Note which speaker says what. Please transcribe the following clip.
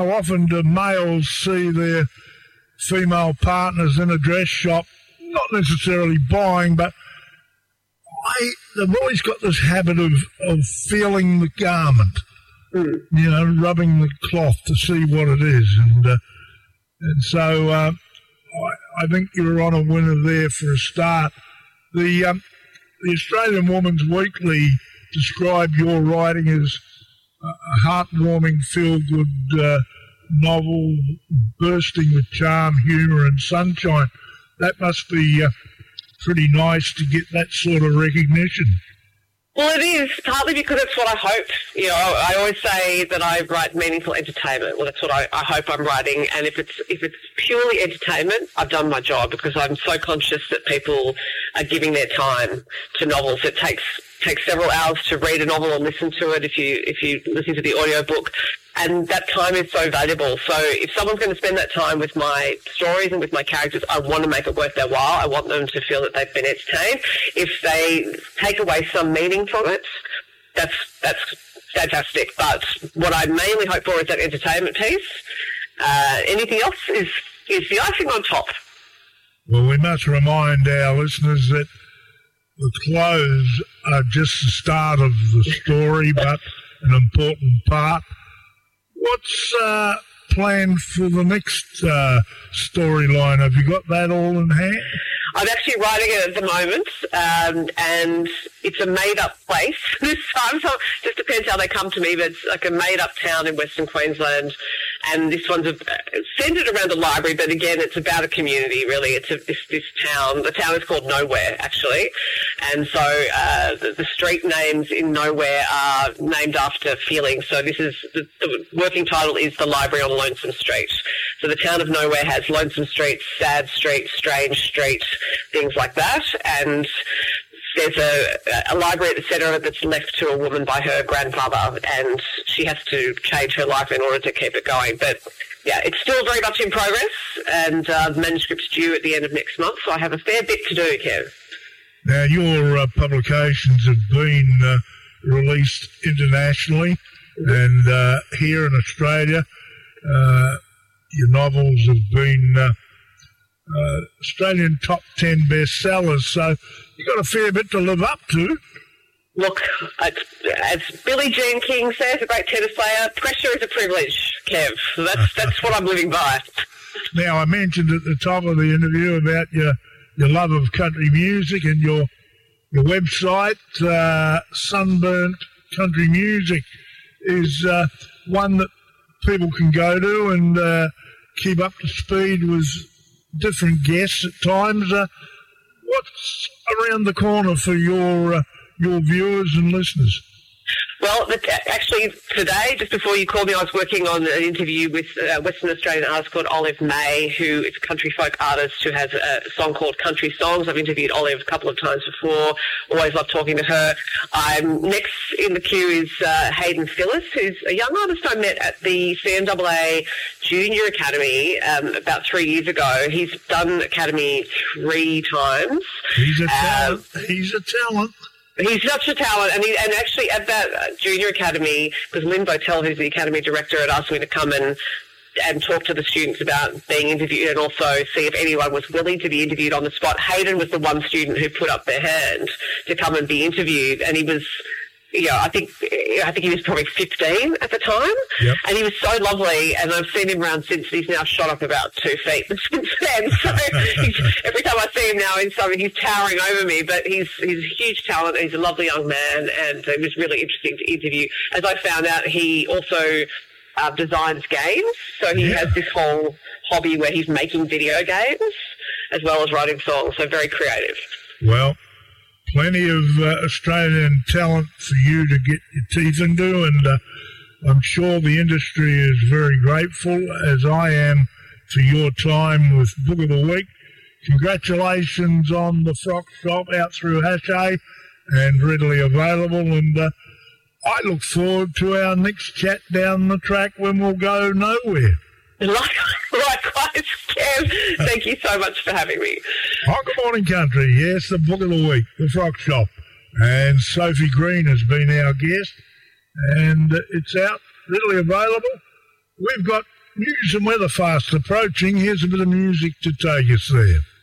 Speaker 1: How often do males see their female partners in a dress shop, not necessarily buying, but they've always got this habit of feeling the garment, rubbing the cloth to see what it is. And so I think you're on a winner there for a start. The Australian Woman's Weekly described your writing as a heartwarming, feel-good novel bursting with charm, humour and sunshine. That must be pretty nice to get that sort of recognition.
Speaker 2: Well, it is, partly because it's what I hope. I always say that I write meaningful entertainment. Well, that's what I hope I'm writing. And if it's purely entertainment, I've done my job, because I'm so conscious that people are giving their time to novels. It takes several hours to read a novel and listen to it if you listen to the audiobook. And that time is so valuable. So if someone's going to spend that time with my stories and with my characters, I want to make it worth their while. I want them to feel that they've been entertained. If they take away some meaning from it, that's fantastic. But what I mainly hope for is that entertainment piece. Anything else is the icing on top.
Speaker 1: Well, we must remind our listeners that the clothes are just the start of the story, but an important part. What's planned for the next storyline? Have you got that all in hand?
Speaker 2: I'm actually writing it at the moment, and it's a made-up place this time, so it just depends how they come to me, but it's like a made-up town in Western Queensland, and this one's centred around a library, but again, it's about a community, really. It's this town. The town is called Nowhere, actually, and so the street names in Nowhere are named after feelings, so this is the working title is The Library on Lonesome Street. So the town of Nowhere has lonesome streets, sad streets, strange streets, things like that, and there's a library at the centre of it that's left to a woman by her grandfather, and she has to change her life in order to keep it going. But yeah, it's still very much in progress, and the manuscript's due at the end of next month, so I have a fair bit to do, Kev.
Speaker 1: Now, your publications have been released internationally, and here in Australia, your novels have been Australian top 10 bestsellers, so you've got a fair bit to live up to.
Speaker 2: Look, as Billie Jean King says, a great tennis player, pressure is a privilege, Kev. So that's what I'm living by.
Speaker 1: Now, I mentioned at the top of the interview about your love of country music and your website, Sunburnt Country Music, is one that people can go to and keep up to speed with different guests at times. What's around the corner for your viewers and listeners?
Speaker 2: Well, actually, today, just before you called me, I was working on an interview with a Western Australian artist called Olive May, who is a country folk artist who has a song called Country Songs. I've interviewed Olive a couple of times before. Always love talking to her. Next in the queue is Hayden Phillis, who's a young artist I met at the CMAA Junior Academy about 3 years ago. He's done Academy 3 times.
Speaker 1: He's a talent.
Speaker 2: He's such a talent, and actually at that Junior Academy, because Lynn Botel, who's the Academy Director, had asked me to come and talk to the students about being interviewed and also see if anyone was willing to be interviewed on the spot. Hayden was the one student who put up their hand to come and be interviewed, and he was, I think he was probably 15 at the time. Yep. And he was so lovely, and I've seen him around since. He's now shot up about 2 feet since then. So every time I see him now in something, he's towering over me. But he's a huge talent. He's a lovely young man, and it was really interesting to interview. As I found out, he also designs games. So he has this whole hobby where he's making video games as well as writing songs. So very creative.
Speaker 1: Well, plenty of Australian talent for you to get your teeth into, and I'm sure the industry is very grateful, as I am, for your time with Book of the Week. Congratulations on the Frock Shop out through Hachette and readily available, and I look forward to our next chat down the track when we'll go nowhere.
Speaker 2: Likewise, Kev. Thank you so much for having me.
Speaker 1: Oh, good morning, country. Yes, the Book of the Week, the Frock Shop. And Sophie Green has been our guest, and it's out, readily available. we've got news and weather fast approaching. Here's a bit of music to take us there.